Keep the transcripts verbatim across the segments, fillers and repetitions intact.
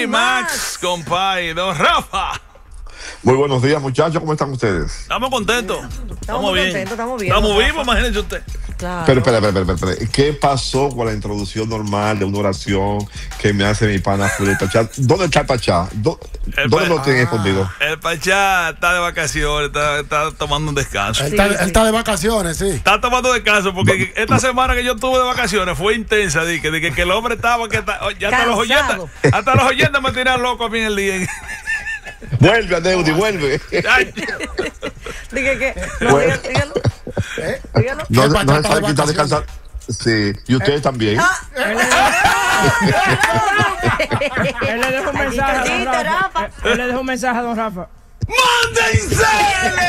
D-Max, compay, don Rafa. Muy buenos días, muchachos, ¿cómo están ustedes? Estamos contentos. Estamos, Estamos muy bien. contentos, estamos bien. Estamos Rafa. vivos, imagínese usted. Claro. Pero, espera, espera, espera, espera. ¿Qué pasó con la introducción normal de una oración que me hace mi pana Fulvio Pachá? ¿Dónde está el Pachá? ¿Dó- El ¿Dónde pa- lo tienen Ah. escondido? El Pachá está de vacaciones, está, está tomando un descanso. Él, Sí, está, sí. él está de vacaciones, sí. Está tomando descanso porque esta semana que yo tuve de vacaciones fue intensa. Dije, dije que el hombre estaba, que está, ya hasta los Cansado. oyentes, hasta los oyentes me tiran loco a mí en el día. Vuelve, Aneudi, vuelve. Dije Ay, que. No, Bueno. dígalo, dígalo. ¿Eh? dígalo. No, ¿Qué no Pachá se está sabe de quién está vacaciones? descansando. Sí, y ustedes también. Ah, Él le dejó un Aquí mensaje a don callito, Rafa. Rafa. Él, él le dejó un mensaje a don Rafa. ¡Mándensele!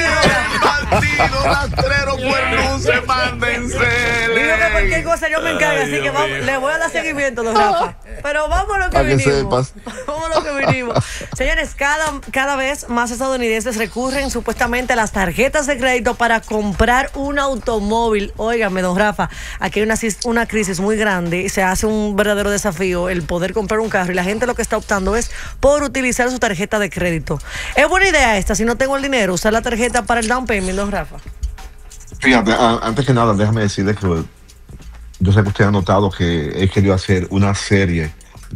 ¡Bandido, rastrero, cuernuce, Digo que cualquier mándensele! cosa yo me encargo, Ay, así que Dios vamos, mío. le voy a dar seguimiento, don Rafa. Pero vamos a lo que Para que vinimos. sepas. Vamos a lo que vinimos. Señores, cada, cada vez más estadounidenses recurren supuestamente a las tarjetas de crédito para comprar un automóvil. Óigame, don Rafa, aquí hay una, cis- una crisis muy grande. Se hace un verdadero desafío el poder comprar un carro y la gente lo que está optando es por utilizar su tarjeta de crédito. Es buena idea esta, si no tengo el dinero, usar la tarjeta para el down payment, don Rafa. Fíjate, a- antes que nada, déjame decirles que yo sé que usted ha notado que he querido hacer una serie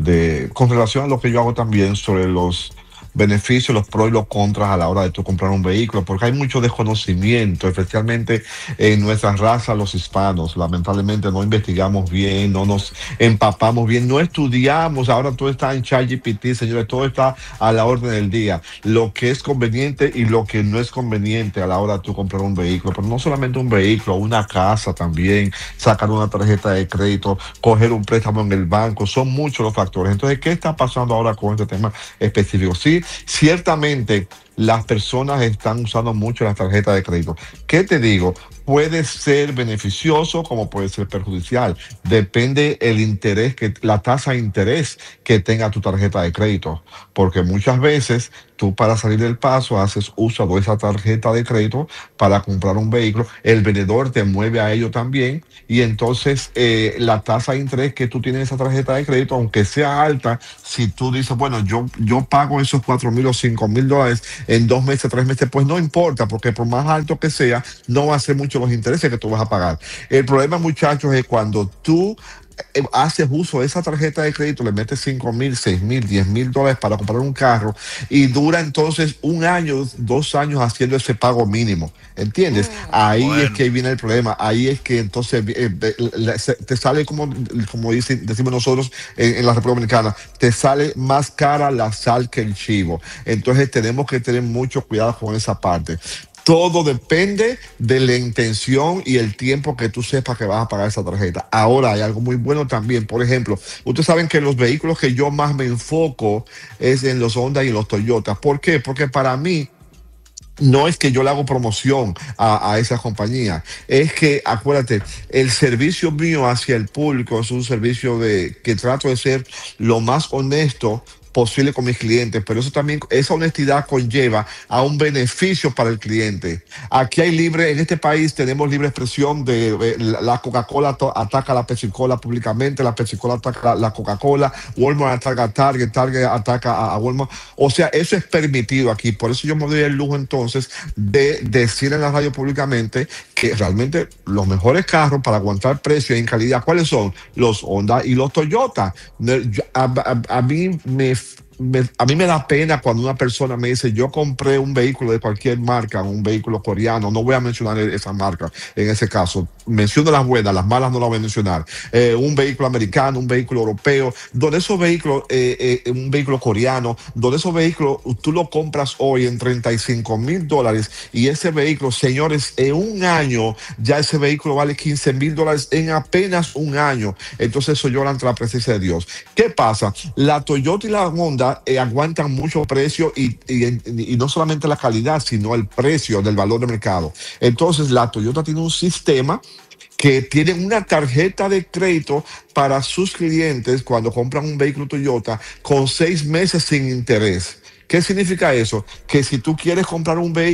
de con relación a lo que yo hago también sobre los beneficios, los pros y los contras a la hora de tú comprar un vehículo, porque hay mucho desconocimiento, especialmente en nuestra raza, los hispanos. Lamentablemente no investigamos bien, no nos empapamos bien, no estudiamos. Ahora todo está en ChatGPT, señores, todo está a la orden del día. Lo que es conveniente y lo que no es conveniente a la hora de tú comprar un vehículo, pero no solamente un vehículo, una casa también, sacar una tarjeta de crédito, coger un préstamo en el banco, son muchos los factores. Entonces, ¿qué está pasando ahora con este tema específico? Sí, ciertamente las personas están usando mucho las tarjetas de crédito. ¿Qué te digo? Puede ser beneficioso como puede ser perjudicial. Depende el interés, que la tasa de interés que tenga tu tarjeta de crédito. Porque muchas veces tú para salir del paso haces uso de esa tarjeta de crédito para comprar un vehículo. El vendedor te mueve a ello también. Y entonces eh, la tasa de interés que tú tienes en esa tarjeta de crédito, aunque sea alta, si tú dices, bueno, yo, yo pago esos cuatro mil o cinco mil dólares en dos meses, tres meses, pues no importa, porque por más alto que sea, no va a ser mucho los intereses que tú vas a pagar. El problema, muchachos, es cuando tú eh, haces uso de esa tarjeta de crédito, le metes cinco mil, seis mil, diez mil dólares para comprar un carro y dura entonces un año, dos años haciendo ese pago mínimo. ¿Entiendes? Ahí Bueno. es que viene el problema. Ahí es que entonces eh, eh, la- se- te sale como, como dice- decimos nosotros en, en la República Dominicana, te sale más cara la sal que el chivo. Entonces tenemos que tener mucho cuidado con esa parte. Todo depende de la intención y el tiempo que tú sepas que vas a pagar esa tarjeta. Ahora hay algo muy bueno también. Por ejemplo, ustedes saben que los vehículos que yo más me enfoco es en los Honda y en los Toyota. ¿Por qué? Porque para mí no es que yo le hago promoción a, a esa compañía, es que, acuérdate, el servicio mío hacia el público es un servicio de que trato de ser lo más honesto posible con mis clientes, pero eso también, esa honestidad conlleva a un beneficio para el cliente. Aquí hay libre, en este país tenemos libre expresión de eh, la la Coca-Cola to- ataca a la Pepsi-Cola públicamente, la Pepsi-Cola ataca a la Coca-Cola, Walmart ataca a Target, Target ataca a, a Walmart. O sea, eso es permitido aquí. Por eso yo me doy el lujo entonces de decir en la radio públicamente que realmente los mejores carros para aguantar precio en calidad, ¿cuáles son? Los Honda y los Toyota. Ne- yo- A, a- a mí me me- a mí me da pena cuando una persona me dice, yo compré un vehículo de cualquier marca, un vehículo coreano, no voy a mencionar esa marca en ese caso, menciono las buenas, las malas no las voy a mencionar, eh, un vehículo americano, un vehículo europeo, donde esos vehículos, eh, eh, un vehículo coreano, donde esos vehículos tú lo compras hoy en treinta y cinco mil dólares y ese vehículo, señores, en un año ya ese vehículo vale quince mil dólares en apenas un año. Entonces eso llora ante la presencia de Dios. ¿Qué pasa? La Toyota y la Honda eh, aguantan mucho precio y, y, y no solamente la calidad, sino el precio del valor de mercado. Entonces la Toyota tiene un sistema que tiene una tarjeta de crédito para sus clientes cuando compran un vehículo Toyota con seis meses sin interés. ¿Qué significa eso? Que si tú quieres comprar un vehículo,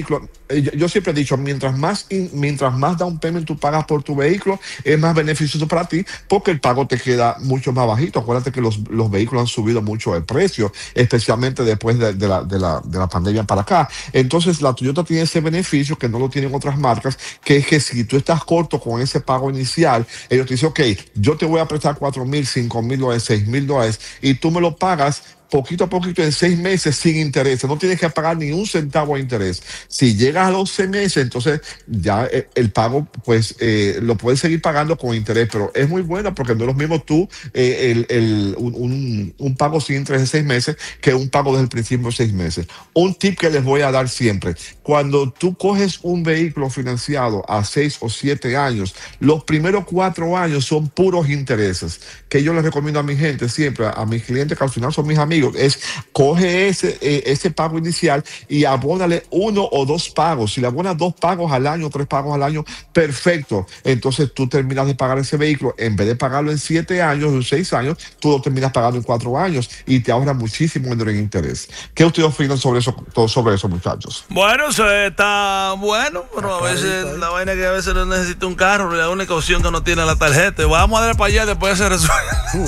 eh, yo, yo siempre he dicho, mientras más, in- mientras más down payment tú pagas por tu vehículo, es más beneficioso para ti porque el pago te queda mucho más bajito. Acuérdate que los, los vehículos han subido mucho de precio, especialmente después de, de la, de, la, de la pandemia para acá. Entonces, la Toyota tiene ese beneficio que no lo tienen otras marcas, que es que si tú estás corto con ese pago inicial, ellos te dicen, ok, yo te voy a prestar cuatro mil, cinco mil dólares, seis mil dólares, y tú me lo pagas poquito a poquito en seis meses sin interés. No tienes que pagar ni un centavo de interés. Si llegas a doce meses, entonces ya eh, el pago, pues eh, lo puedes seguir pagando con interés, pero es muy bueno porque no es lo mismo tú, eh, el, el, un, un, un pago sin interés de seis meses que un pago desde el principio de seis meses. Un tip que les voy a dar siempre: cuando tú coges un vehículo financiado a seis o siete años, los primeros cuatro años son puros intereses. Que yo les recomiendo a mi gente siempre, a mis clientes que al final son mis amigos, es coge ese, eh, ese pago inicial y abónale uno o dos pagos. Si le abonas dos pagos al año, tres pagos al año, perfecto. Entonces tú terminas de pagar ese vehículo, en vez de pagarlo en siete años o en seis años, tú lo terminas pagando en cuatro años y te ahorra muchísimo dinero en interés. ¿Qué ustedes opinan sobre eso, todo sobre eso, muchachos? Bueno, eso está bueno, pero a veces la vaina es que a veces no necesita un carro, la única opción que no tiene es la tarjeta. Vamos a darle para allá y después se resuelve.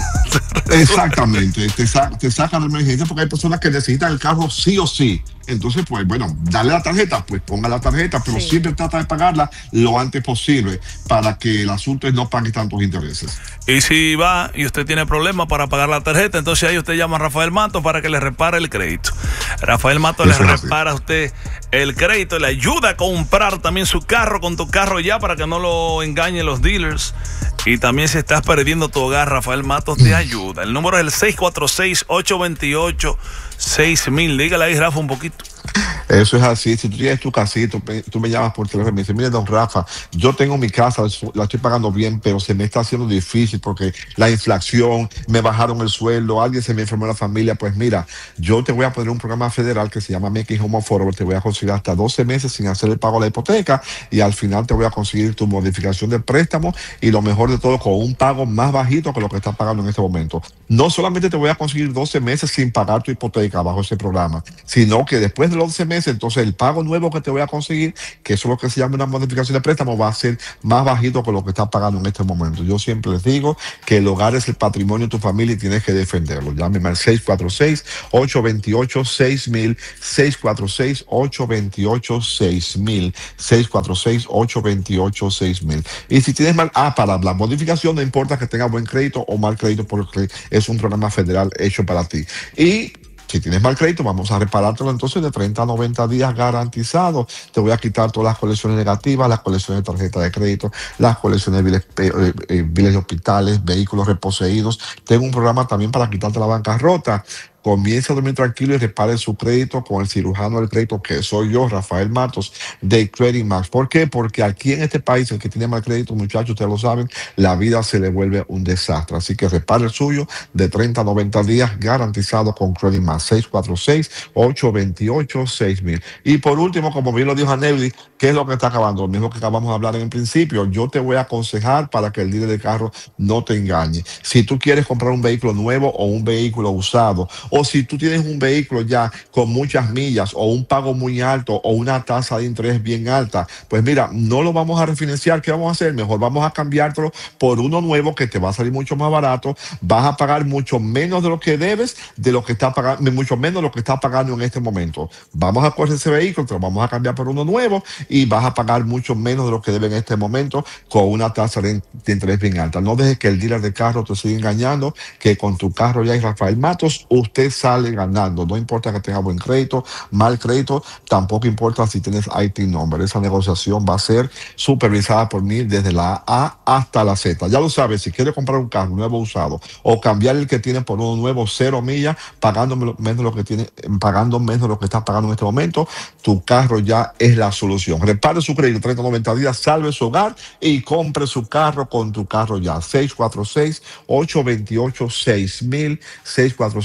Exactamente, te, sa te sacan de emergencia porque hay personas que necesitan el carro sí o sí. Entonces, pues bueno, dale la tarjeta, pues ponga la tarjeta, pero Sí. siempre trata de pagarla lo antes posible para que el asunto no pague tantos intereses. Y si va y usted tiene problemas para pagar la tarjeta, entonces ahí usted llama a Rafael Matos para que le repare el crédito. Rafael Matos le Eso es así. repara a usted el crédito, le ayuda a comprar también su carro con tu carro ya para que no lo engañen los dealers. Y también si estás perdiendo tu hogar, Rafael Matos te ayuda. El número es el seis cuatro seis, ocho dos ocho, seis mil. Dígale ahí, Rafa, un poquito. Eso es así. Si tú tienes tu casito, tú me llamas por teléfono y me dices, mire, don Rafa, yo tengo mi casa, la estoy pagando bien, pero se me está haciendo difícil porque la inflación, me bajaron el sueldo, alguien se me enfermó en la familia. Pues mira, yo te voy a poner un programa federal que se llama Making Home Affordable. Te voy a conseguir hasta doce meses sin hacer el pago de la hipoteca y al final te voy a conseguir tu modificación de préstamo y lo mejor de todo, con un pago más bajito que lo que estás pagando en este momento. No solamente te voy a conseguir doce meses sin pagar tu hipoteca bajo ese programa, sino que después de los doce meses, entonces el pago nuevo que te voy a conseguir, que eso es lo que se llama una modificación de préstamo, va a ser más bajito que lo que estás pagando en este momento. Yo siempre les digo que el hogar es el patrimonio de tu familia y tienes que defenderlo. Llámeme al seis cuatro seis, ocho dos ocho, seis mil, seis cuatro seis, ocho dos ocho, seis mil, seis cuatro seis, ocho dos ocho, seis mil. Y si tienes mal, ah, para la modificación no importa que tengas buen crédito o mal crédito porque es un programa federal hecho para ti. Y si tienes mal crédito, vamos a reparártelo entonces de treinta a noventa días garantizado. Te voy a quitar todas las colecciones negativas, las colecciones de tarjeta de crédito, las colecciones de biles, eh, eh, biles de hospitales, vehículos reposeídos. Tengo un programa también para quitarte la bancarrota. Comience a dormir tranquilo y repare su crédito con el cirujano del crédito, que soy yo, Rafael Matos, de Credit Max. ¿Por qué? Porque aquí en este país, el que tiene mal crédito, muchachos, ustedes lo saben, la vida se le vuelve un desastre. Así que repare el suyo de treinta a noventa días garantizado con Credit Max. seis cuatro seis, ocho dos ocho, seis mil. Y por último, como bien lo dijo Aneudi, ¿qué es lo que está acabando? Lo mismo que acabamos de hablar en el principio. Yo te voy a aconsejar para que el dealer de carro no te engañe. Si tú quieres comprar un vehículo nuevo o un vehículo usado, o si tú tienes un vehículo ya con muchas millas o un pago muy alto o una tasa de interés bien alta, pues mira, no lo vamos a refinanciar. ¿Qué vamos a hacer? Mejor vamos a cambiártelo por uno nuevo que te va a salir mucho más barato. Vas a pagar mucho menos de lo que debes, de lo que está pagando, mucho menos de lo que estás pagando en este momento. Vamos a coger ese vehículo, te lo vamos a cambiar por uno nuevo y vas a pagar mucho menos de lo que debes en este momento con una tasa de, de interés bien alta. No dejes que el dealer de carro te siga engañando, que con tu carro ya es Rafael Matos, usted sale ganando. No importa que tenga buen crédito, mal crédito, tampoco importa si tienes I T number. Esa negociación va a ser supervisada por mí desde la A hasta la Z. Ya lo sabes, si quieres comprar un carro nuevo usado o cambiar el que tiene por uno nuevo cero millas, pagando menos de lo que tiene, pagando menos de lo que estás pagando en este momento, tu carro ya es la solución. Repare su crédito treinta a noventa días, salve su hogar y compre su carro con tu carro ya. seis cuatro seis, ocho dos ocho, seis mil, seis cuatro seis, ocho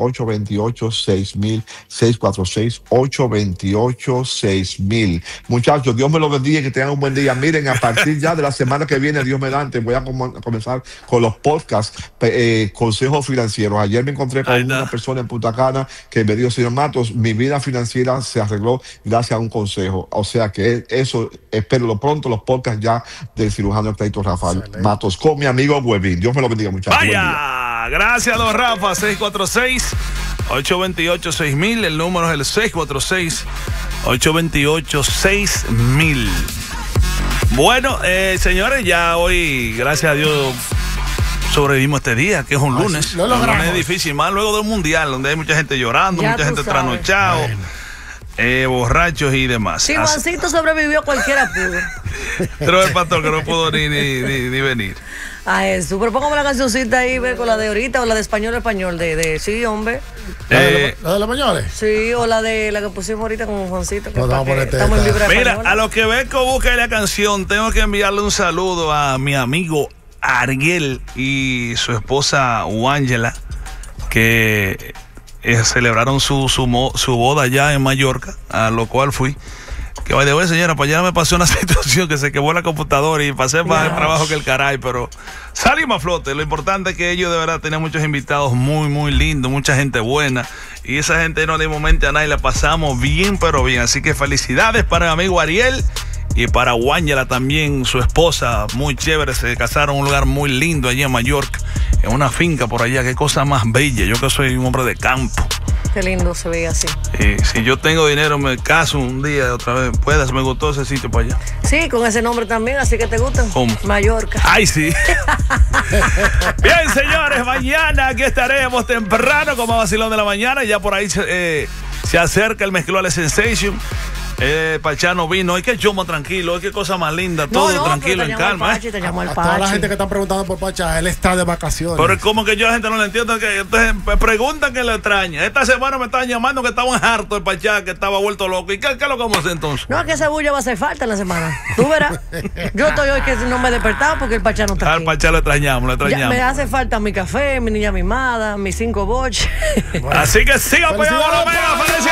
ocho dos ocho, seis mil, seis cuatro seis, ocho dos ocho, seis mil. Muchachos, Dios me los bendiga y que tengan un buen día. Miren, a partir ya de la semana que viene, Dios mediante, voy a com comenzar con los podcasts, eh, consejos financieros. Ayer me encontré con una persona en Punta Cana que me dijo, señor Matos, mi vida financiera se arregló gracias a un consejo. O sea que eso, espero pronto los podcasts ya del cirujano del crédito Rafael Excelente. Matos con mi amigo Webin. Dios me lo bendiga, muchachos. Vaya, gracias, don Rafa. seis cuatro seis, ocho dos ocho, seis mil. El número es el seis cuatro seis, ocho dos ocho, seis mil. Bueno, eh, señores, ya hoy, gracias a Dios, sobrevivimos este día, que es un lunes. Ay, sí, lo un lunes es difícil, más luego del mundial, donde hay mucha gente llorando, Ya mucha gente sabes. trasnochado, bueno. eh, borrachos y demás. Si Juancito sobrevivió, cualquiera pudo. Pero el pastor que no pudo ni, ni, ni, ni venir. A eso, pero póngame la cancioncita ahí, ve, con la de ahorita o la de español español, de, de sí, hombre. ¿La de, Eh, la de los españoles? Sí, o la de la que pusimos ahorita con Juancito. Que No, para vamos a que ponerte estamos en esta. vibra Mira, española. a lo que Beco busca la canción, tengo que enviarle un saludo a mi amigo Ariel y su esposa Wángela, que eh, celebraron su, su, mo, su boda allá en Mallorca, a lo cual fui. Que vaya de hoy, señora, para allá me pasó una situación que se quemó la computadora y pasé más el trabajo que el caray, pero salimos a flote. Lo importante es que ellos de verdad tenían muchos invitados muy, muy lindos, mucha gente buena. Y esa gente no le momento a nadie, la pasamos bien, pero bien. Así que felicidades para mi amigo Ariel y para Wángela también, su esposa, muy chévere. Se casaron en un lugar muy lindo allí en Mallorca, en una finca por allá. Qué cosa más bella. Yo que soy un hombre de campo. Qué lindo se veía así. Eh, si yo tengo dinero, me caso un día otra vez. Puedas, me gustó ese sitio para allá. Sí, con ese nombre también, así que te gustan. ¿Cómo? Mallorca. Ay, sí. Bien, señores, mañana aquí estaremos temprano como a vacilón de la mañana. Ya por ahí eh, se acerca el Mezclole Sensation. Eh, Pachano vino, ay, qué show más tranquilo, ay, qué cosa más linda, todo no, no, tranquilo, pero en te llamó calma. el Pachi, te llamó el A toda la Pachi. gente que está preguntando por Pacha, él está de vacaciones. Pero es como que yo a la gente no le entiendo, que entonces me preguntan que le extraña. Esta semana me estaban llamando que estaban hartos de Pachá, que estaba vuelto loco. ¿Y qué, qué es lo que vamos a hacer entonces? No, es que esa bulla va a hacer falta en la semana. Tú verás. Yo estoy hoy que no me he despertado porque el Pachá no está Al aquí. Pachá lo extrañamos, lo Ya extrañamos. me hace falta mi café, mi niña mimada, mis cinco boches. Así que siga Felicidades. pegando la